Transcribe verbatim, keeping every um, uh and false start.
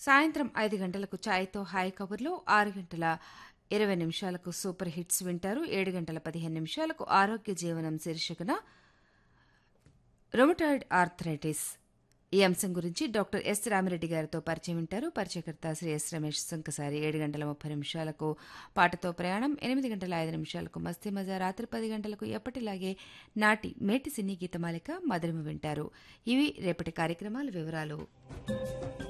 సాయంత్రం ఐదు గంటలకు ఛాయ్తో హాయ్ కబుర్లు, ఆరు గంటల ఇరవై నిమిషాలకు సూపర్ హిట్స్ వింటారు. ఏడు గంటల పదిహేను నిమిషాలకు ఆరోగ్య జీవనం శీర్షికన రొమటాయిడ్ ఆర్థరైటిస్ ఈ అంశం గురించి డాక్టర్ ఎస్ రామిరెడ్డి గారితో పరిచయం వింటారు. పరిచయకర్త శ్రీ ఎస్ రమేష్ సుంకసారి. ఏడు గంటల ముప్పై నిమిషాలకు పాటతో ప్రయాణం, ఎనిమిది గంటల ఐదు నిమిషాలకు మస్తీ మజా, రాత్రి పది గంటలకు ఎప్పటిలాగే నాటి మేటి సినీ గీతమాలిక మధురిమ వింటారు. ఇవి రేపటి కార్యక్రమాల వివరాలు.